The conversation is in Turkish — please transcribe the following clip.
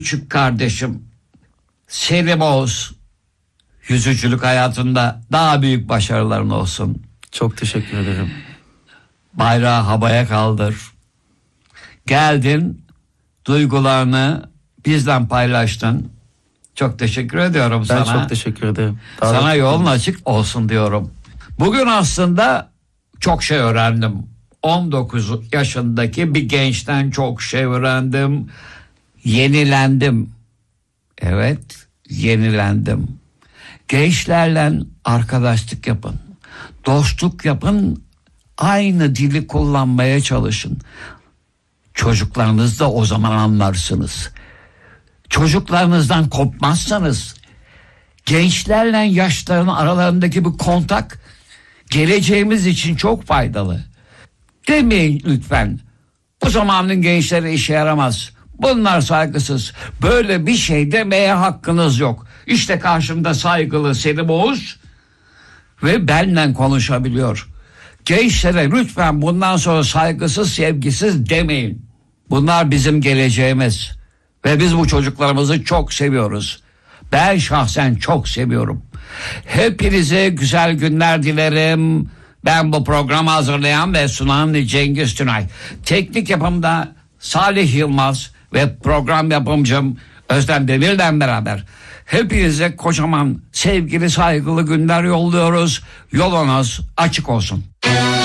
Küçük kardeşim Selim Oğuz, yüzücülük hayatında daha büyük başarıların olsun. Çok teşekkür ederim. Bayrağı havaya kaldır. Geldin, duygularını bizden paylaştın. Çok teşekkür ediyorum sana. Ben çok teşekkür ederim. Sana yolun açık olsun diyorum. Bugün aslında çok şey öğrendim. 19 yaşındaki bir gençten çok şey öğrendim. Yenilendim. Evet, yenilendim. Gençlerle arkadaşlık yapın. Dostluk yapın. Aynı dili kullanmaya çalışın. Çocuklarınız da o zaman anlarsınız. Çocuklarınızdan kopmazsanız, gençlerle yaşlıların aralarındaki bu kontak geleceğimiz için çok faydalı. Demeyin lütfen. Bu zamanın gençleri işe yaramaz. Bunlar saygısız. Böyle bir şey demeye hakkınız yok. İşte karşımda saygılı Selim Oğuz ve benimle konuşabiliyor. Gençlere lütfen bundan sonra saygısız, sevgisiz demeyin. Bunlar bizim geleceğimiz ve biz bu çocuklarımızı çok seviyoruz. Ben şahsen çok seviyorum. Hepinize güzel günler dilerim. Ben bu programı hazırlayan ve sunan Cengiz Tünay. Teknik yapımda Salih Yılmaz ve program yapımcım Özlem Demir'le beraber hepinize kocaman sevgili saygılı günler yolluyoruz. Yolunuz açık olsun.